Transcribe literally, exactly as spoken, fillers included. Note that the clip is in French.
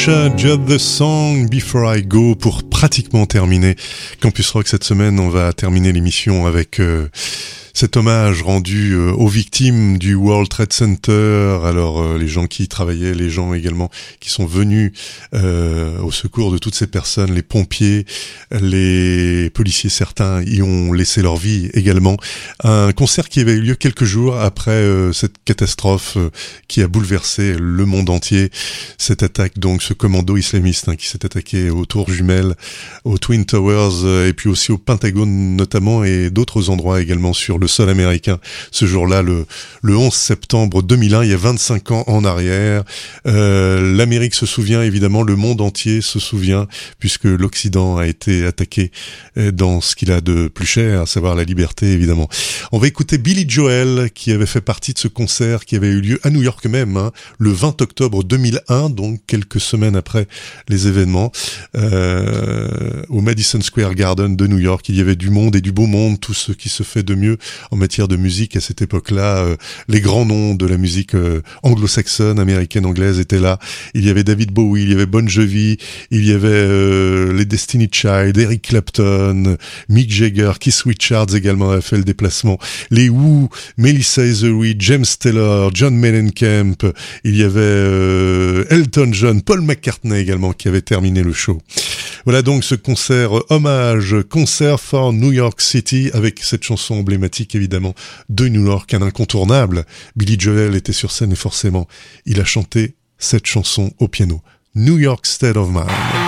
Kesha, Just the Song Before I Go pour pratiquement terminer Campus Rock cette semaine. On va terminer l'émission avec euh, cet hommage rendu euh, aux victimes du World Trade Center. Alors euh, les gens qui y travaillaient, les gens également qui sont venus euh, au secours de toutes ces personnes, les pompiers, les policiers, certains y ont laissé leur vie également. Un concert qui avait eu lieu quelques jours après euh, cette catastrophe euh, qui a bouleversé le monde entier. Cette attaque, donc ce commando islamiste hein, qui s'est attaqué aux tours jumelles, aux Twin Towers euh, et puis aussi au Pentagone notamment et d'autres endroits également sur le sol américain. Ce jour-là, le, le onze septembre deux mille un, il y a vingt-cinq ans en arrière. Euh, L'Amérique se souvient évidemment, le monde entier se souvient puisque l'Occident a été attaqué dans ce qu'il a de plus cher, à savoir la liberté évidemment. On va écouter Billy Joel qui avait fait partie de ce concert qui avait eu lieu à New York même, hein, le vingt octobre deux mille un, donc quelques semaines après les événements, euh, au Madison Square Garden de New York. Il y avait du monde et du beau monde, tout ce qui se fait de mieux en matière de musique à cette époque-là. Euh, les grands noms de la musique euh, anglo-saxonne, américaine, anglaise étaient là. Il y avait David Bowie, il y avait Bon Jovi, il y avait euh, les Destiny Child, Eric Clapton, Mick Jagger, Keith Richards également a fait le déplacement, les Who, Melissa Etheridge, James Taylor, John Mellencamp, il y avait euh, Elton John, Paul McCartney également qui avait terminé le show. Voilà donc ce concert hommage, concert for New York City avec cette chanson emblématique évidemment de New York, un incontournable. Billy Joel était sur scène et forcément il a chanté cette chanson au piano. New York State of Mind.